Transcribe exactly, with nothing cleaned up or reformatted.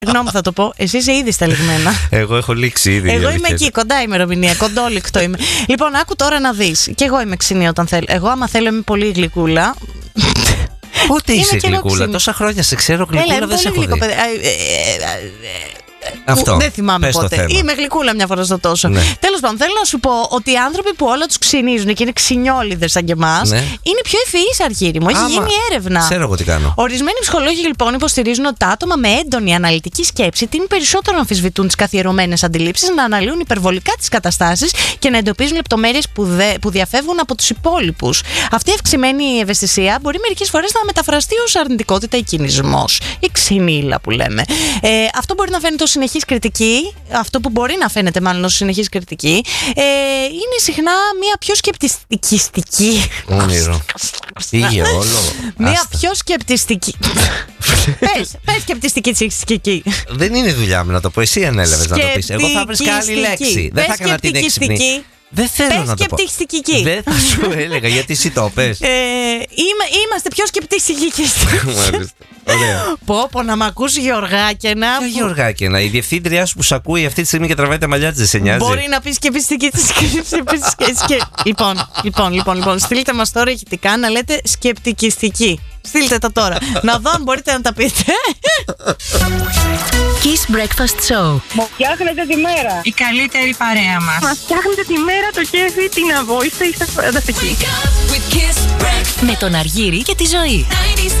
Γνώμη θα το πω. Εσύ είσαι ήδη στα λιγμένα. Εγώ έχω λήξει ήδη. Εγώ είμαι εκεί, κοντά ημερομηνία, κοντόλικτο είμαι. Λοιπόν, άκου τώρα να δεις. Και εγώ είμαι ξινή όταν θέλω. Εγώ, άμα θέλω, είμαι πολύ γλυκούλα. Πότε είσαι γλυκούλα, τόσα χρόνια σε ξέρω γλυκούλα. Έλα, δεν σε έχω δει. Αυτό. Δεν θυμάμαι πότε. Είμαι γλυκούλα μια φορά στο τόσο. Ναι. Τέλος πάντων, θέλω να σου πω ότι οι άνθρωποι που όλα τους ξυνίζουν και είναι ξινιόλιδες σαν και εμάς, ναι, είναι πιο ευφυείς, Αργύρι μου. Έχει Άμα. γίνει έρευνα. Ξέρω εγώ τι κάνω. Ορισμένοι ψυχολόγοι λοιπόν υποστηρίζουν ότι τα άτομα με έντονη αναλυτική σκέψη τείνουν περισσότερο να αμφισβητούν τις καθιερωμένες αντιλήψεις, να αναλύουν υπερβολικά τις καταστάσεις και να εντοπίζουν λεπτομέρειες που, δε, που διαφεύγουν από τους υπόλοιπους. Αυτή η αυξημένη ευαισθησία μπορεί μερικές φορές να μεταφραστεί ως αρνητικότητα ή κινησμός. Η ξυνήλα που λέμε. Ε, αυτό μπορεί να φαίνεται ως συνεχής κριτική, αυτό που μπορεί να φαίνεται μάλλον ως συνεχής κριτική, ε, είναι συχνά μια πιο σκεπτικιστική. Όνειρο. Πήγε όλο. Μια πιο σκεπτιστική. Πες, πες σκεπτιστική. Δεν είναι δουλειά μου να το πω, εσύ ανέλαβες να το πεις. Εγώ θα βρεις καλή λέξη. Δεν θα έκανα την έξυπνη. Δεν θέλω πες να το πω. Σκεπτιστική. Δεν θα σου έλεγα γιατί εσύ το πες. Ε, είμα, είμαστε πιο σκεπτιστικοί. Πω πω να μ' ακούσει Γεωργάκαινα. Ποιο που... Γεωργάκαινα, η διευθύντριά σου που σ' ακούει αυτή τη στιγμή και τραβάει τα μαλλιά της, δεν σε νοιάζει? Μπορεί να πει σκεπτιστική της. Λοιπόν, λοιπόν, λοιπόν, λοιπόν, στείλτε μας τώρα ηχητικά να λέτε σκεπτικιστική. Στείλτε τα τώρα. Να δω αν μπορείτε να τα πείτε. Kiss Breakfast Show. Μου φτιάχνετε τη μέρα. Η καλύτερη παρέα μας. Μας φτιάχνετε τη μέρα, το κέφι, την αβόηστε, είστε φανταστικοί. Με τον Αργύρι και τη Ζωή.